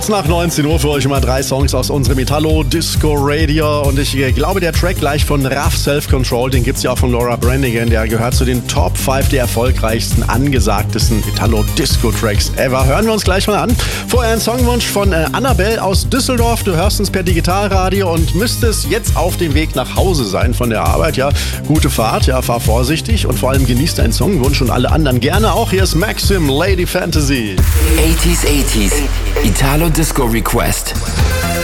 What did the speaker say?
Kurz nach 19 Uhr für euch immer 3 Songs aus unserem Italo Disco Radio. Und ich glaube, der Track gleich von Raff Self Control, den gibt's ja auch von Laura Branigan. Der gehört zu den Top 5 der erfolgreichsten, angesagtesten Italo Disco Tracks ever. Hören wir uns gleich mal an. Vorher ein Songwunsch von Annabelle aus Düsseldorf. Du hörst uns per Digitalradio und müsstest jetzt auf dem Weg nach Hause sein von der Arbeit. Ja, gute Fahrt, ja, fahr vorsichtig und vor allem genießt deinen Songwunsch und alle anderen gerne auch. Hier ist Maxim, Lady Fantasy. 80s, Italo Disco Request.